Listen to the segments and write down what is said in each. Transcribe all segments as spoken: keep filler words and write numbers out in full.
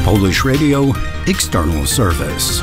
Polish Radio External Service.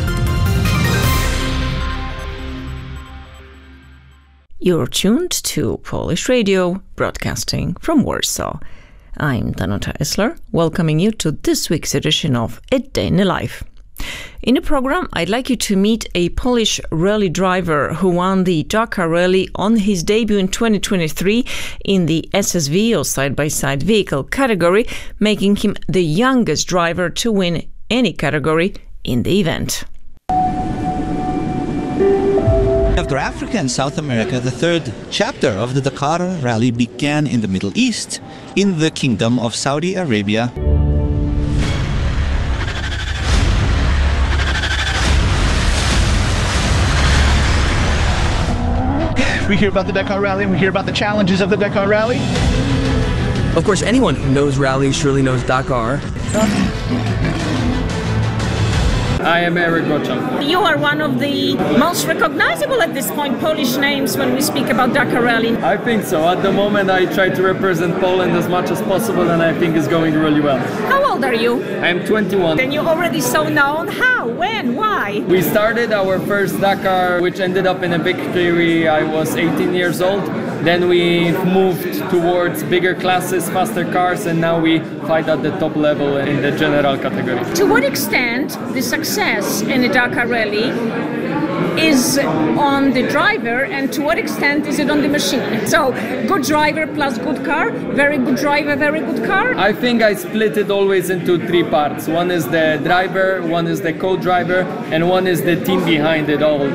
You're tuned to Polish Radio, broadcasting from Warsaw. I'm Danuta Esler, welcoming you to this week's edition of A Day in the Life. In the program, I'd like you to meet a Polish rally driver who won the Dakar Rally on his debut in twenty twenty-three in the S S V, or side-by-side vehicle category, making him the youngest driver to win any category in the event. After Africa and South America, the third chapter of the Dakar Rally began in the Middle East, in the Kingdom of Saudi Arabia. We hear about the Dakar Rally and we hear about the challenges of the Dakar Rally. Of course, anyone who knows rally surely knows Dakar. I am Eric Goczan. You are one of the most recognizable at this point Polish names when we speak about Dakar Rally. I think so. At the moment, I try to represent Poland as much as possible, and I think it's going really well. How old are you? I'm twenty-one. And you're already so known. How? When? Why? We started our first Dakar, which ended up in a victory. I was eighteen years old. Then we moved towards bigger classes, faster cars, and now we fight at the top level in the general category. To what extent the success in the Dakar Rally is on the driver, and to what extent is it on the machine? So, good driver plus good car, very good driver, very good car? I think I split it always into three parts. One is the driver, one is the co-driver, and one is the team behind it all.